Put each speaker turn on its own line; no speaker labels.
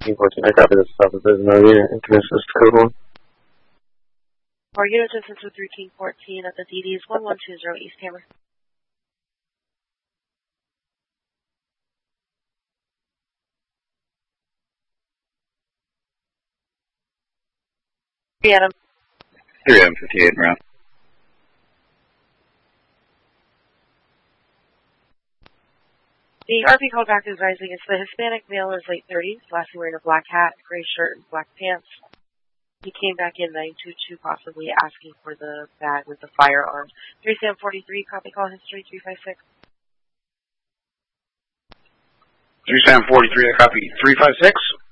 1314. I copy this stuff. If there's no unit in commission, code 1.
For unit distance with 1314 at the DD is 1120 East Hammer. Adam.
3 Adam 58 round.
The RP callback is rising. It's the Hispanic male in his late 30s, lastly wearing a black hat, gray shirt, and black pants. He came back in 922, possibly asking for the bag with the firearm. 3 Sam 43, copy call history 356.
3 Sam 43, I copy 356.